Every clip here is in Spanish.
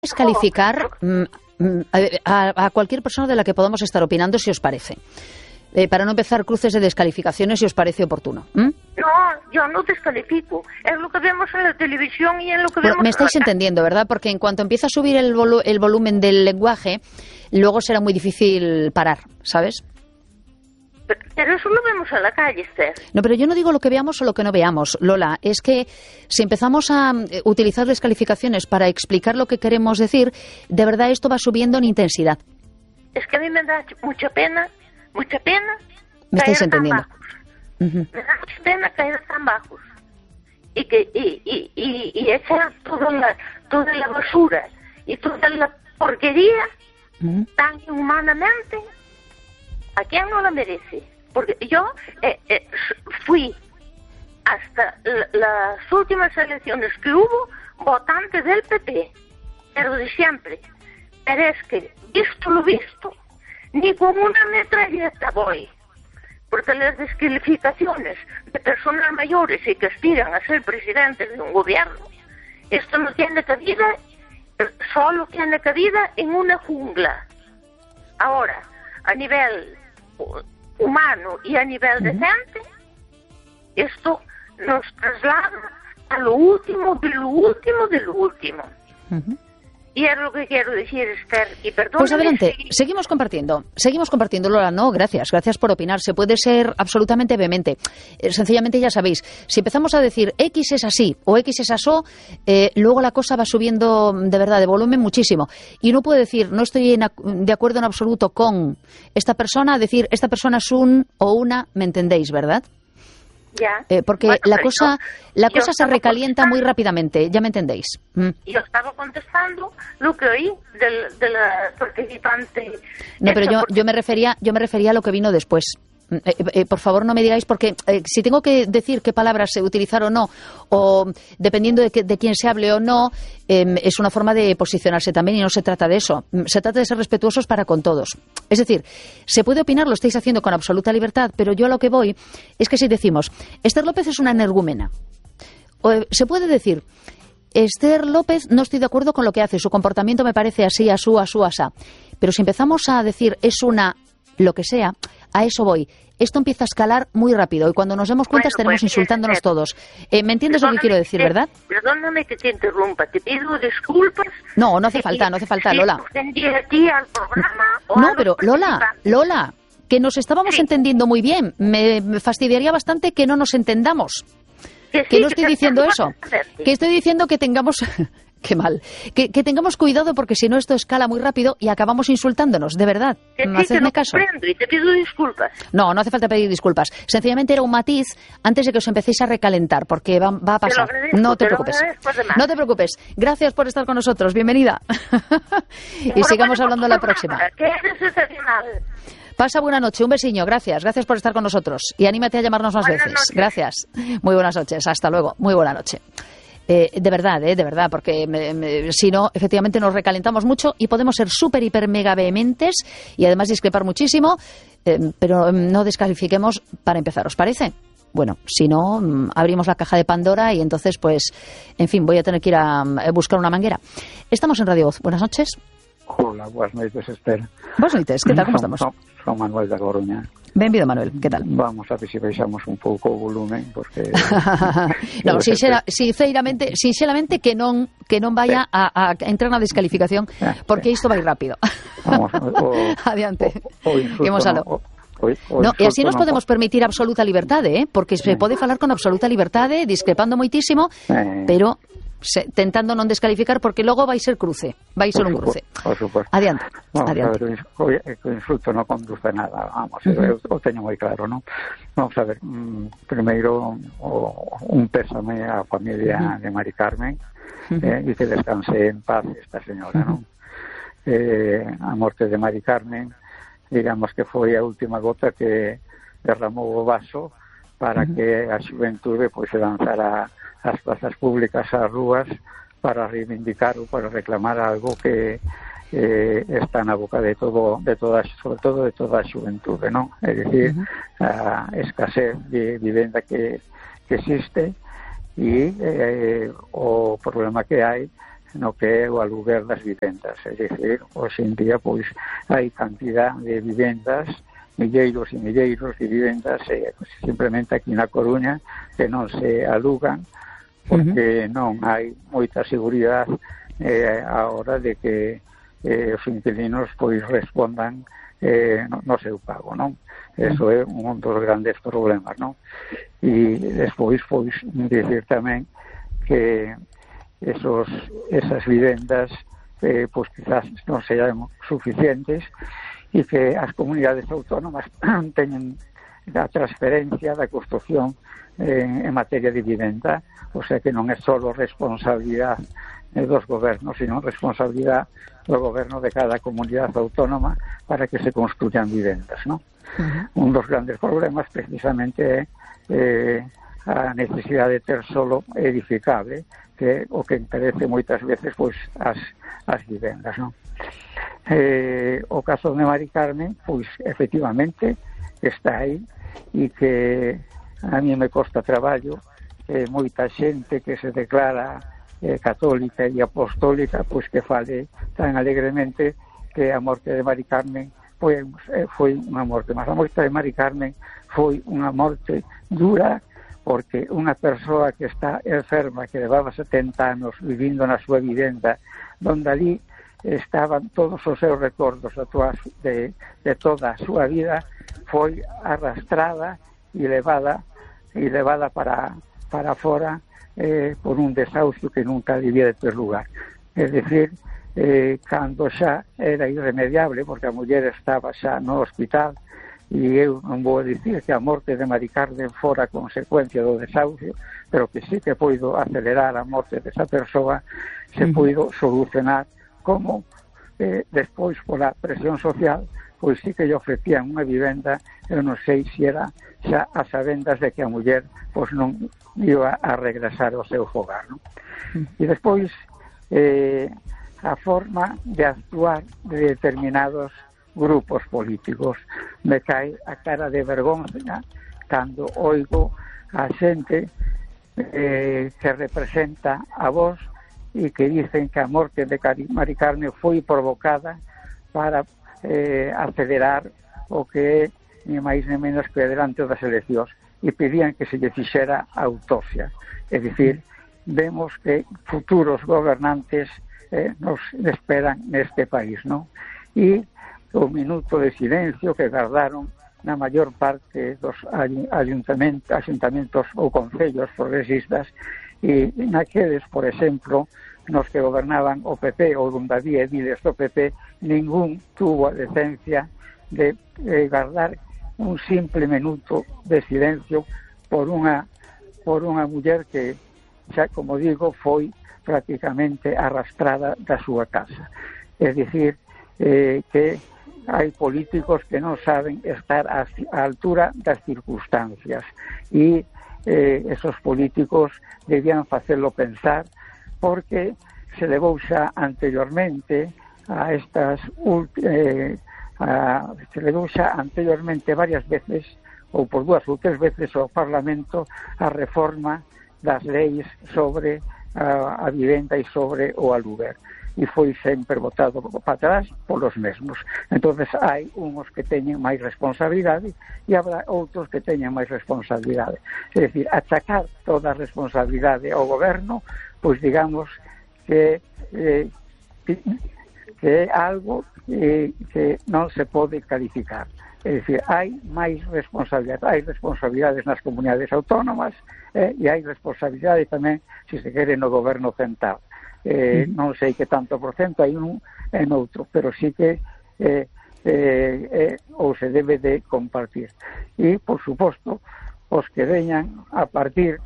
descalificar a cualquier persona de la que podamos estar opinando, si os parece. Para no empezar cruces de descalificaciones, si os parece oportuno. No, yo no descalifico. Es lo que vemos en la televisión y en lo que vemos... Me estáis entendiendo, ¿verdad? Porque en cuanto empieza a subir el volumen del lenguaje, luego será muy difícil parar, ¿sabes? Pero eso lo vemos en la calle, Esther. No, pero yo no digo lo que veamos o lo que no veamos, Lola. Es que si empezamos a utilizar descalificaciones para explicar lo que queremos decir, de verdad esto va subiendo en intensidad. Es que a mí me da mucha pena. ¿Me estáis entendiendo? Me da mucha pena caer tan bajos. Y echar toda la basura y toda la porquería tan inhumanamente. ¿A quién no la merece? Porque yo fui hasta las últimas elecciones que hubo votante del PP, pero de siempre. Pero es que, visto lo visto, ni con una metralleta voy. Porque las descalificaciones de personas mayores y que aspiran a ser presidentes de un gobierno, esto no tiene cabida, solo tiene cabida en una jungla. Ahora, a nivel humano y a nivel decente, esto nos traslada a lo último de lo último de lo último. Y es lo que quiero decir, Esther, y perdón. Pues adelante, seguimos compartiendo, Lola. No, gracias por opinar. Se puede ser absolutamente vehemente. Sencillamente, ya sabéis, si empezamos a decir X es así o X es asó, luego la cosa va subiendo de verdad de volumen muchísimo. Y uno puede decir, no estoy de acuerdo en absoluto con esta persona, decir, esta persona es un o una, ¿me entendéis, verdad? Ya. Porque bueno, la cosa se recalienta muy rápidamente, ya me entendéis. Yo estaba contestando lo que oí de la participante. No, pero yo me refería a lo que vino después. Por favor, no me digáis, porque si tengo que decir qué palabras utilizar o no, o dependiendo de quién se hable o no, es una forma de posicionarse también, y no se trata de eso. Se trata de ser respetuosos para con todos. Es decir, se puede opinar, lo estáis haciendo con absoluta libertad, pero yo a lo que voy es que si decimos, Esther López es una energúmena, se puede decir, Esther López, no estoy de acuerdo con lo que hace, su comportamiento me parece así, asú, asá. Pero si empezamos a decir, es una lo que sea, a eso voy. Esto empieza a escalar muy rápido y cuando nos demos cuenta estaremos insultándonos todos. ¿Me entiendes lo que quiero decir, verdad? Perdóname que te interrumpa, te pido disculpas. No hace falta, Lola. No, pero Lola, que nos estábamos entendiendo muy bien. Me fastidiaría bastante que no nos entendamos. Que no estoy diciendo eso. Que estoy diciendo que tengamos... Qué mal. Que tengamos cuidado porque si no esto escala muy rápido y acabamos insultándonos, de verdad. Hacedme caso. Y te pido disculpas. No hace falta pedir disculpas. Sencillamente era un matiz antes de que os empecéis a recalentar, porque va a pasar. No te preocupes. No te preocupes. Gracias por estar con nosotros. Bienvenida. Y sigamos hablando la próxima. ¿Qué es excepcional? Pasa buena noche, un besiño, gracias por estar con nosotros. Y anímate a llamarnos más veces. Noches. Gracias. Muy buenas noches, hasta luego. Muy buena noche. De verdad, porque si no, efectivamente nos recalentamos mucho y podemos ser súper, hiper, mega vehementes y además discrepar muchísimo, pero no descalifiquemos para empezar, ¿os parece? Bueno, si no, abrimos la caja de Pandora y entonces, pues, en fin, voy a tener que ir a buscar una manguera. Estamos en Radio Voz. Buenas noches. Hola, buenas noches, Esther. Buenas noches, ¿qué tal? ¿Cómo estamos? Son Manuel da Coruña. Benvido, Manuel, ¿qué tal? Vamos a ver si baixamos un pouco o volumen, porque... No, sinceramente que non vaya a entrar na descalificación, porque isto vai rápido. Vamos, Adiante. Imos No, e así nos podemos permitir absoluta liberdade, porque se pode falar con absoluta liberdade, discrepando moitísimo, pero tentando non descalificar, porque logo vai ser cruce, vai ser un cruce. Por supuesto. Adiante. Vamos a ver, o insulto non conduce a nada, vamos, eu teño moi claro, non? Vamos a ver, primeiro un pésame á familia de Mari Carmen, e que descanse en paz esta señora, non? A morte de Mari Carmen, digamos que foi a última gota que derramou o vaso para que a xuventude pois se lanzara ás plazas públicas, ás rúas, para reivindicar ou para reclamar algo que está na boca de toda, sobre todo de toda a xuventude, non? É dicir, a escasez de vivenda que existe e o problema que hai no que é o aluguer das vivendas. É dicir, hoxe en día pois hai cantidad de vivendas, milleiros e milleiros de vivendas simplemente aquí na Coruña que non se alugan porque non hai moita seguridade a hora de que os inquilinos pois respondan no seu pago, non? Eso é un dos grandes problemas, non? E despois pois dicir tamén que esas vivendas pois quizás non sean suficientes e que as comunidades autónomas teñen a transferencia da construción en materia de vivenda, o sea que non é só responsabilidade dos gobernos, sino responsabilidade do goberno de cada comunidade autónoma para que se construyan vivendas, non? Un dos grandes problemas precisamente é a necesidade de ter solo edificable, que o que encarece moitas veces pois as vivendas, non? O caso de Mari Carmen, pois efectivamente está aí e que a mí me costa traballo moita xente que se declara católica e apostólica pois que fale tan alegremente que a morte de Mari Carmen foi unha morte, mas a morte de Mari Carmen foi unha morte dura porque unha persoa que está enferma, que levaba 70 anos vivindo na súa vivenda, donde ali estaban todos os seus recordos de toda a súa vida, foi arrastrada e levada para fora por un desahucio que nunca debía de ter lugar. É dicir, cando xa era irremediable, porque a muller estaba xa no hospital, e eu non vou dicir que a morte de Mari Carmen fora consecuencia do desahucio, pero que sí que poido acelerar a morte desa persoa, se poido solucionar como despois pola presión social, pois sí que lle ofrecían unha vivenda, eu non sei se era xa a sabendas de que a muller pois non iba a regresar ao seu fogar, non? E despois a forma de actuar de determinados grupos políticos. Me cae a cara de vergonza cando oigo a xente que representa a Vox e que dicen que a morte de Mari Carmen foi provocada para acelerar o que é ni máis ni menos que delante das eleccións e pedían que se lle fixera autopsia. É dicir, vemos que futuros gobernantes nos esperan neste país, non? E o minuto de silencio que guardaron na maior parte dos ayuntamentos ou concellos progresistas e naqueles, por exemplo, nos que gobernaban o PP ou onde había ediles do PP, ningún tuvo a decencia de guardar un simple minuto de silencio por unha muller que, xa como digo, foi prácticamente arrastrada da súa casa. É dicir, que hai políticos que non saben estar á altura das circunstancias e esos políticos debían facelo pensar porque se levou xa anteriormente varias veces ou por 2 ou 3 veces ao Parlamento a reforma das leis sobre a vivenda e sobre o aluguer e foi sempre votado para atrás polos mesmos. Entonces hai uns que teñen máis responsabilidade e habrá outros que teñen máis responsabilidade. É dicir, achacar toda a responsabilidade ao goberno, pois digamos que é algo que non se pode calificar. É dicir, hai máis responsabilidade, hai responsabilidades nas comunidades autónomas e hai responsabilidade tamén, se se quere, no goberno central. Non sei que tanto por cento hai un e noutro, pero sí que ou se debe de compartir. E, por suposto, os que veñan a partir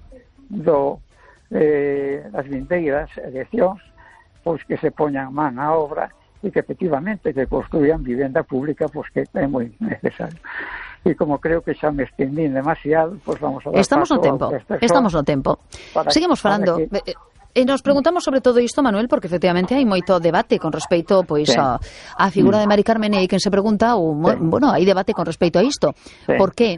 das vindeiras eleccións, pois que se poñan man á obra e que efectivamente que construyan vivenda pública, pois que é moi necesario. E como creo que xa me estendín demasiado, pois vamos a dar Estamos no tempo. Seguimos falando. E nos preguntamos sobre todo isto, Manuel, porque efectivamente hai moito debate con respecto pois a figura de Mari Carmen e quen se pregunta, bueno, hai debate con respecto a isto. Por que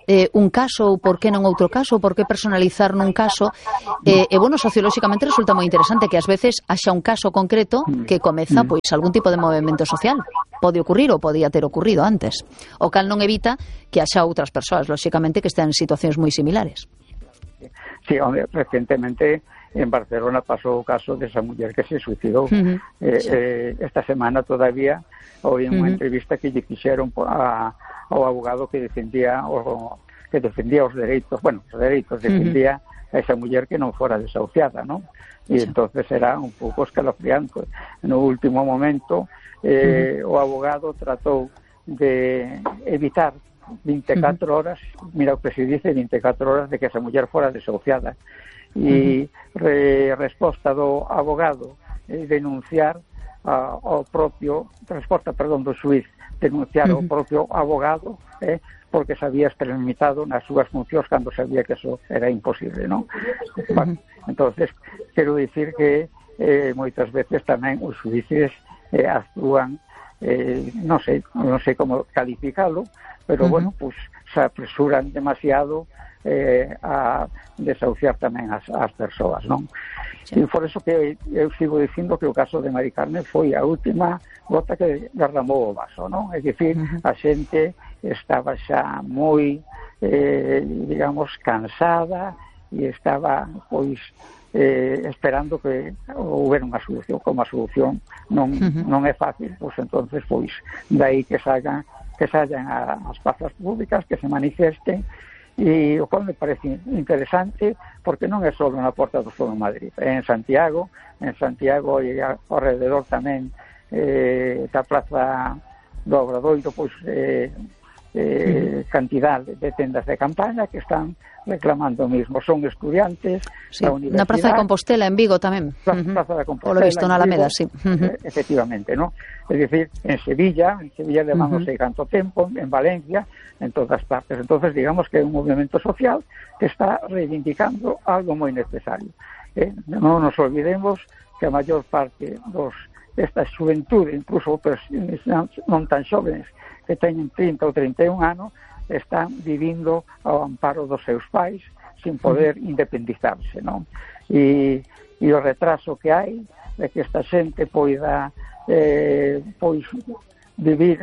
un caso ou por que non outro caso, ou por que personalizar nun caso, e bueno, sociolóxicamente resulta moi interesante que ás veces haxa un caso concreto que comeza pois algún tipo de movimento social. Pode ocurrir ou podía ter ocurrido antes, o cal non evita que haxa outras persoas, lóxicamente, que estén en situacións moi similares. Sí, hombre, recientemente en Barcelona pasou o caso desa muller que se suicidou. Esta semana todavía oí unha entrevista que lle fixeron ao abogado que defendía os dereitos, defendía a esa muller que non fora desahuciada, ¿no? E entonces era un pouco escalofriante. No último momento o abogado tratou de evitar 24 horas, mira o que se dice, 24 horas de que esa muller fora desahuciada. E resposta do abogado denunciar ao propio do xuiz, denunciar ao propio abogado porque se había extralimitado nas súas funcións cando sabía que eso era imposible, non? Bueno, entonces quero dicir que moitas veces tamén os xuíces actúan non sei como calificalo, pero bueno, pues se apresuran demasiado a desahuciar tamén as persoas, non? Sí. E por eso que eu sigo dicindo que o caso de Mari Carmen foi a última gota que derramou o vaso, non? É dicir, a xente estaba xa moi digamos cansada e estaba pois esperando que houbera unha solución. Como a solución non é fácil, pois entonces pois dai que salgan as plazas públicas, que se manifesten, e o cual me parece interesante porque non é só na Porta do Sol en Madrid, en Santiago e ao rededor tamén da Plaza do Obradoiro, pois cantidad de tendas de campaña que están reclamando o mismo. Son estudiantes da universidade. Na Praza de Compostela en Vigo tamén. Praza de Compostela. O lo visto na Alameda, sí. Efectivamente, ¿no? Es decir, en Sevilla levamos non sei canto tempo, en Valencia, en todas partes. Entonces, digamos que é un movimento social que está reivindicando algo moi necesario. Non nos olvidemos que a maior parte desta xuventude, incluso non tan xóvenes, que teñen 30 ou 31 anos, están vivindo ao amparo dos seus pais sin poder independizarse, non? E o retraso que hai de que esta xente poida pois vivir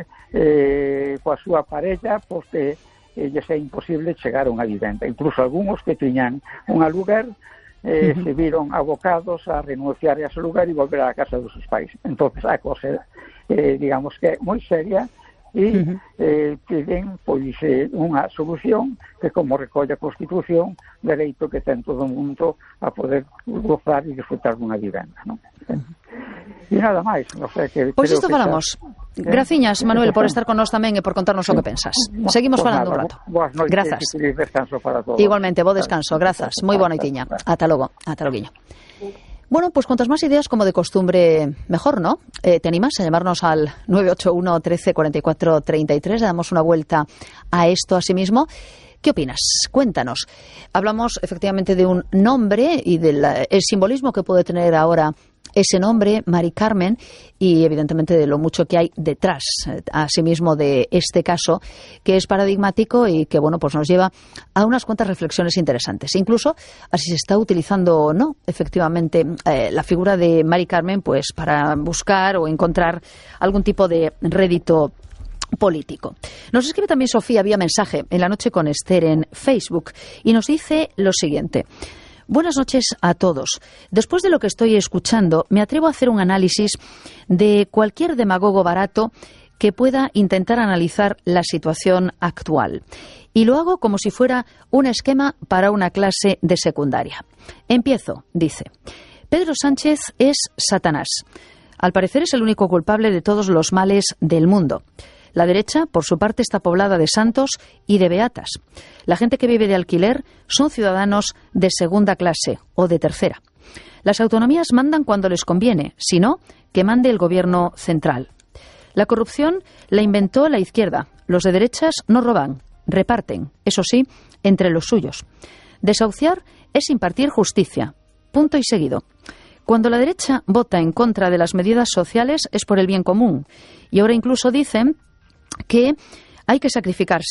coa súa parella, porque lles é imposible chegar a unha vivenda. Incluso algúns que tiñan un aluguer se viron abocados a renunciar a ese lugar e volver á casa dos seus pais. Entonces a cosa digamos que é moi seria e piden pois unha solución que, como recolle a Constitución, dereito que ten todo o mundo a poder gozar e disfrutar dunha vivenda, non? E nada máis, non sei que... Pois isto falamos. Graciñas, Manuel, por estar con nós tamén e por contarnos o que pensas. Seguimos falando un rato. Boas noites. Grazas. E feliz descanso para todos. Igualmente, bo descanso, grazas. Moi boa noitiña. Ata logo, ata loguiño. Bueno, pues cuantas más ideas, como de costumbre, mejor, ¿no? ¿Te animas a llamarnos al 981 13 44 33? Le damos una vuelta a esto a sí mismo. ¿Qué opinas? Cuéntanos. Hablamos efectivamente de un nombre y del simbolismo que puede tener ahora ese nombre, Mari Carmen, y evidentemente de lo mucho que hay detrás, asimismo, de este caso, que es paradigmático y que, bueno, pues nos lleva a unas cuantas reflexiones interesantes. Incluso a si se está utilizando o no, efectivamente, la figura de Mari Carmen, pues para buscar o encontrar algún tipo de rédito político. Nos escribe también Sofía vía mensaje en la noche con Esther en Facebook y nos dice lo siguiente. Buenas noches a todos. Después de lo que estoy escuchando, me atrevo a hacer un análisis de cualquier demagogo barato que pueda intentar analizar la situación actual. Y lo hago como si fuera un esquema para una clase de secundaria. Empiezo, dice. Pedro Sánchez es Satanás. Al parecer es el único culpable de todos los males del mundo. La derecha, por su parte, está poblada de santos y de beatas. La gente que vive de alquiler son ciudadanos de segunda clase o de tercera. Las autonomías mandan cuando les conviene, si no, que mande el gobierno central. La corrupción la inventó la izquierda. Los de derechas no roban, reparten, eso sí, entre los suyos. Desahuciar es impartir justicia. Punto y seguido. Cuando la derecha vota en contra de las medidas sociales es por el bien común. Y ahora incluso dicen que hay que sacrificarse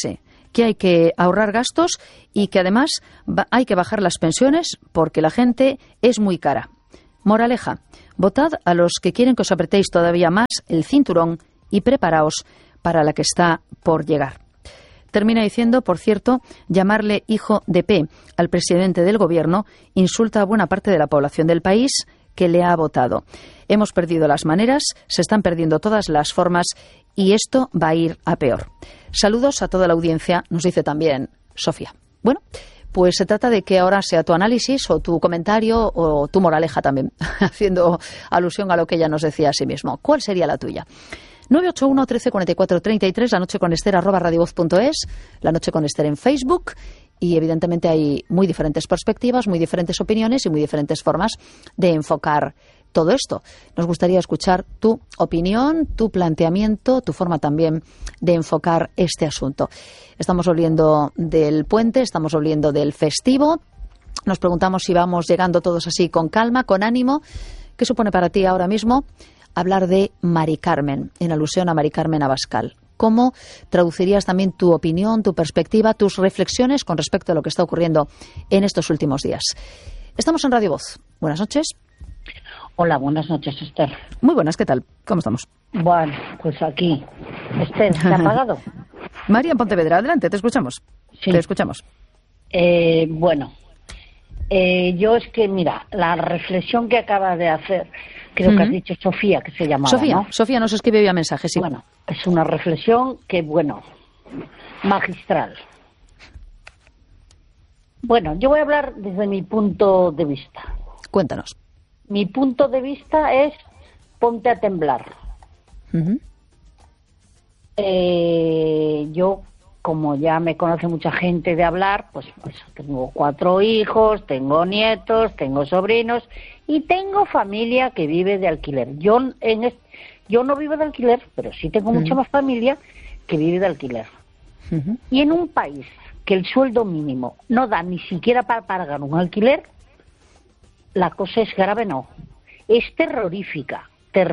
que hay que ahorrar gastos y que además hay que bajar las pensiones porque la gente es muy cara. Moraleja, votad a los que quieren que os apretéis todavía más el cinturón y preparaos para la que está por llegar. Termina diciendo, por cierto, llamarle hijo de P al presidente del Gobierno insulta a buena parte de la población del país que le ha votado. Hemos perdido las maneras, se están perdiendo todas las formas y esto va a ir a peor. Saludos a toda la audiencia, nos dice también Sofía. Bueno, pues se trata de que ahora sea tu análisis o tu comentario o tu moraleja también, haciendo alusión a lo que ella nos decía a sí mismo. ¿Cuál sería la tuya? 981 13 44 33, La Noche con Ester, @radiovoz.es, La Noche con Ester en Facebook. Y evidentemente hay muy diferentes perspectivas, muy diferentes opiniones y muy diferentes formas de enfocar todo esto. Nos gustaría escuchar tu opinión, tu planteamiento, tu forma también de enfocar este asunto. Estamos volviendo del puente, estamos volviendo del festivo. Nos preguntamos si vamos llegando todos así con calma, con ánimo. ¿Qué supone para ti ahora mismo hablar de Mari Carmen, en alusión a Mari Carmen Abascal? ¿Cómo traducirías también tu opinión, tu perspectiva, tus reflexiones con respecto a lo que está ocurriendo en estos últimos días? Estamos en Radio Voz. Buenas noches. Hola, buenas noches, Ester. Muy buenas, ¿qué tal? ¿Cómo estamos? Bueno, pues aquí. Ester, ¿te ha apagado? María en Pontevedra, adelante, te escuchamos. Sí. Te escuchamos. Bueno, yo es que, mira, la reflexión que acaba de hacer, creo que has dicho Sofía, que se llamaba, Sofía, ¿no? Sofía nos escribe vía mensaje, sí. Bueno, es una reflexión que, bueno, magistral. Bueno, yo voy a hablar desde mi punto de vista. Cuéntanos. Mi punto de vista es ponte a temblar. Yo, como ya me conoce mucha gente de hablar, pues tengo 4 hijos, tengo nietos, tengo sobrinos y tengo familia que vive de alquiler. Yo no vivo de alquiler, pero sí tengo mucha más familia que vive de alquiler. Y en un país que el sueldo mínimo no da ni siquiera para pagar un alquiler, la cosa es grave, no. Es terrorífica.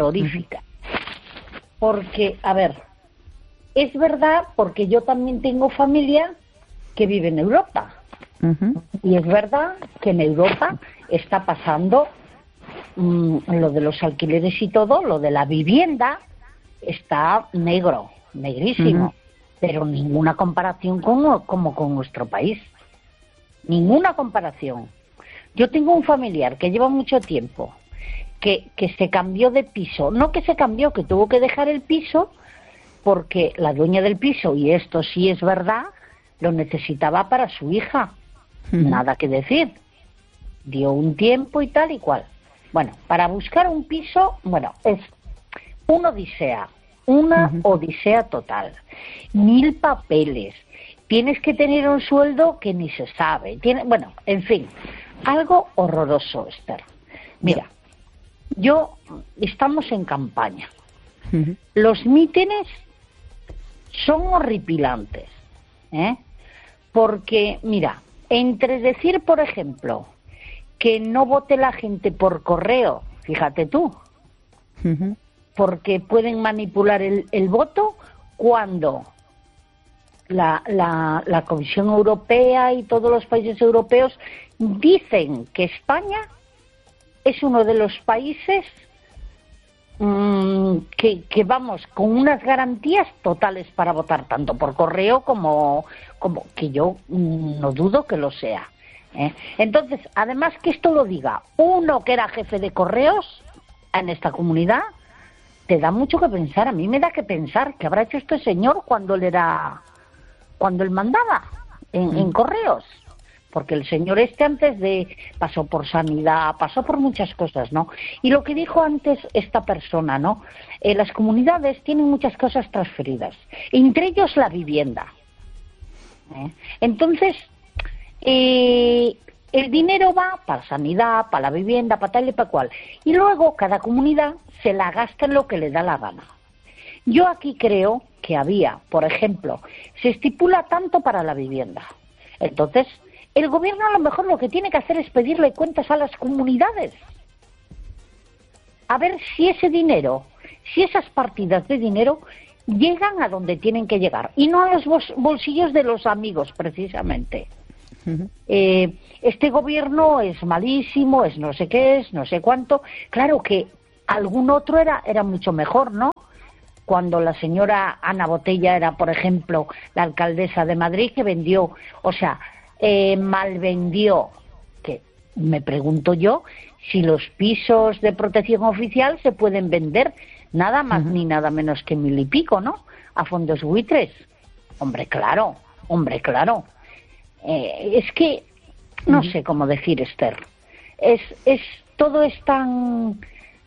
Porque, a ver, es verdad, porque yo también tengo familia que vive en Europa. Y es verdad que en Europa está pasando lo de los alquileres y todo, lo de la vivienda está negrísimo. Pero ninguna comparación como con nuestro país. Ninguna comparación. Yo tengo un familiar que lleva mucho tiempo, que se cambió de piso. No que se cambió, que tuvo que dejar el piso porque la dueña del piso, y esto sí es verdad, lo necesitaba para su hija. Nada que decir. Dio un tiempo y tal y cual. Bueno, para buscar un piso, bueno, es una odisea total. 1000 papeles. Tienes que tener un sueldo que ni se sabe. Bueno, en fin, algo horroroso, Esther. Mira, estamos en campaña. Los mítines son horripilantes, porque, mira, entre decir, por ejemplo, que no vote la gente por correo, fíjate tú, porque pueden manipular el voto cuando la Comisión Europea y todos los países europeos dicen que España es uno de los países que vamos con unas garantías totales para votar tanto por correo como que yo no dudo que lo sea. Entonces, además que esto lo diga uno que era jefe de correos en esta comunidad, te da mucho que pensar. A mí me da que pensar qué habrá hecho este señor cuando él mandaba en correos. Porque el señor pasó por sanidad, pasó por muchas cosas, ¿no? Y lo que dijo antes esta persona, ¿no? Las comunidades tienen muchas cosas transferidas, entre ellos la vivienda. Entonces, el dinero va para sanidad, para la vivienda, para tal y para cual. Y luego cada comunidad se la gasta en lo que le da la gana. Yo aquí creo que por ejemplo, se estipula tanto para la vivienda. Entonces, el gobierno a lo mejor lo que tiene que hacer es pedirle cuentas a las comunidades. A ver si ese dinero, si esas partidas de dinero llegan a donde tienen que llegar y no a los bolsillos de los amigos, precisamente. Este gobierno es malísimo, es no sé qué, es no sé cuánto. Claro que algún otro era mucho mejor, ¿no? Cuando la señora Ana Botella era, por ejemplo, la alcaldesa de Madrid, que vendió, o sea, malvendió, que me pregunto yo si los pisos de protección oficial se pueden vender nada más ni nada menos que 1.000 y pico, ¿no? A fondos buitres. Hombre, claro. Es que no sé cómo decir, Esther. Todo es tan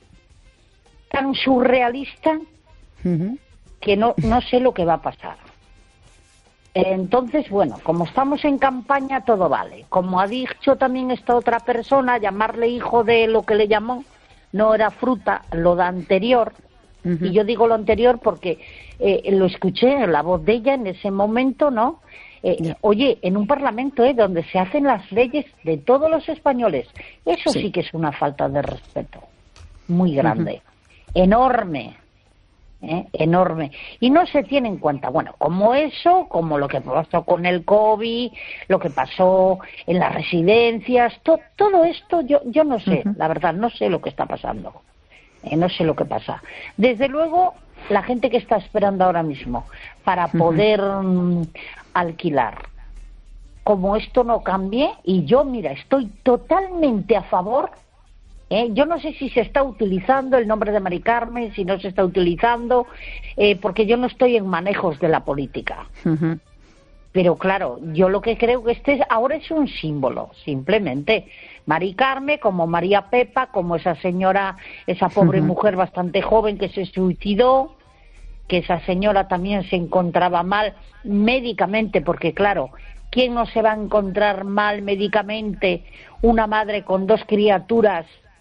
surrealista que no sé lo que va a pasar. Entonces, bueno, como estamos en campaña, todo vale. Como ha dicho también esta otra persona, llamarle hijo de lo que le llamó no era fruta, lo da anterior. Y yo digo lo anterior porque lo escuché en la voz de ella en ese momento, ¿no? Oye, en un parlamento donde se hacen las leyes de todos los españoles, eso sí que es una falta de respeto muy grande, enorme. Enorme, y no se tiene en cuenta, bueno, como eso, como lo que pasó con el COVID, lo que pasó en las residencias, todo esto yo no sé, la verdad, no sé lo que está pasando, no sé lo que pasa. Desde luego, la gente que está esperando ahora mismo para poder alquilar, como esto no cambie, y yo, mira, estoy totalmente a favor. Yo no sé si se está utilizando el nombre de Mari Carmen, si no se está utilizando, porque yo no estoy en manejos de la política. Pero claro, yo lo que creo que ahora es un símbolo, simplemente. Mari Carmen, como María Pepa, como esa señora, esa pobre mujer bastante joven que se suicidó, que esa señora también se encontraba mal médicamente, porque claro, ¿quién no se va a encontrar mal médicamente? Una madre con 2 criaturas,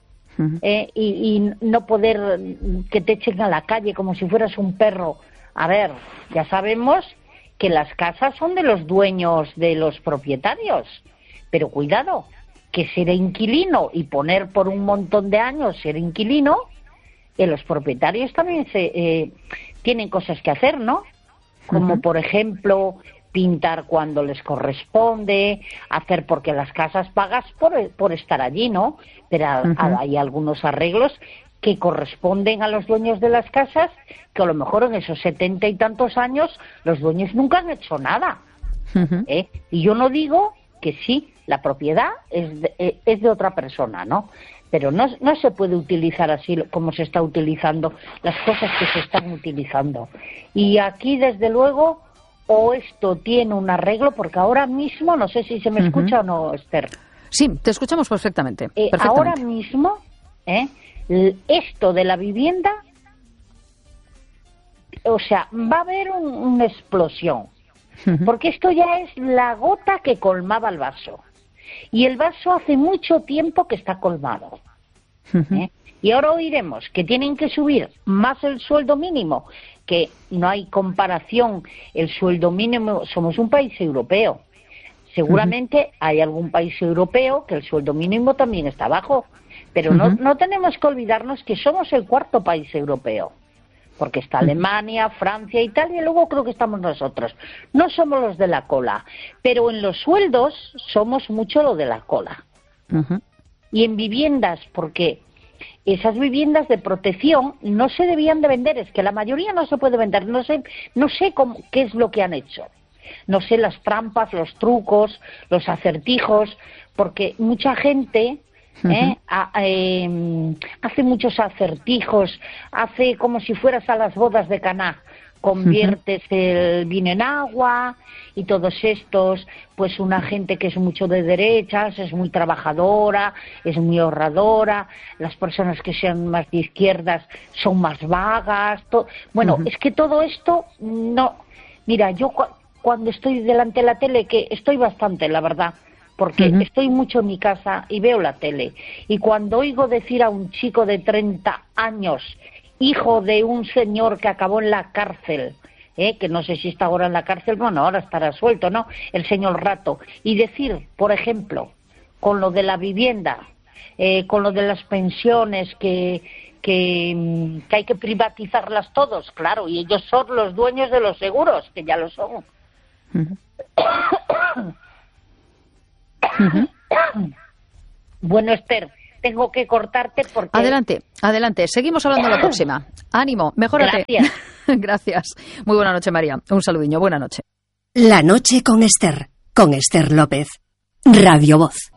y no poder que te echen a la calle como si fueras un perro. A ver, ya sabemos que las casas son de los dueños, de los propietarios, pero cuidado, que ser inquilino y poner por un montón de años ser inquilino, los propietarios también tienen cosas que hacer, ¿no? Como por ejemplo pintar cuando les corresponde, hacer, porque las casas pagas por estar allí, ¿no? Pero hay algunos arreglos que corresponden a los dueños de las casas, que a lo mejor en esos 70 y tantos años los dueños nunca han hecho nada. Y yo no digo que sí, la propiedad es de otra persona, ¿no? Pero no se puede utilizar así como se está utilizando las cosas que se están utilizando. Y aquí, desde luego, o esto tiene un arreglo, porque ahora mismo, no sé si se me escucha o no, Esther. Sí, te escuchamos perfectamente. Ahora mismo, esto de la vivienda, o sea, va a haber una explosión, porque esto ya es la gota que colmaba el vaso. Y el vaso hace mucho tiempo que está colmado. Y ahora oiremos que tienen que subir más el sueldo mínimo, que no hay comparación. El sueldo mínimo, somos un país europeo. Seguramente hay algún país europeo que el sueldo mínimo también está bajo, pero no tenemos que olvidarnos que somos el 4º país europeo, porque está Alemania, Francia, Italia, y luego creo que estamos nosotros. No somos los de la cola, pero en los sueldos somos mucho lo de la cola. Y en viviendas, porque esas viviendas de protección no se debían de vender, es que la mayoría no se puede vender, no sé qué es lo que han hecho. No sé las trampas, los trucos, los acertijos, porque mucha gente hace muchos acertijos, hace como si fueras a las bodas de Caná, conviertes el vino en agua y todos estos, pues una gente que es mucho de derechas, es muy trabajadora, es muy ahorradora, las personas que sean más de izquierdas son más vagas, bueno, es que todo esto no. Mira, yo cuando estoy delante de la tele, que estoy bastante, la verdad, porque estoy mucho en mi casa y veo la tele, y cuando oigo decir a un chico de 30 años, hijo de un señor que acabó en la cárcel, que no sé si está ahora en la cárcel, bueno, ahora estará suelto, ¿no?, el señor Rato, y decir, por ejemplo, con lo de la vivienda, con lo de las pensiones que que hay que privatizarlas todos, claro, y ellos son los dueños de los seguros, que ya lo son. Bueno, Esther, tengo que cortarte porque... Adelante. Seguimos hablando la próxima. Ánimo, mejórate. Gracias. Gracias. Muy buena noche, María. Un saludiño. Buena noche. La noche con Esther López. Radio Voz.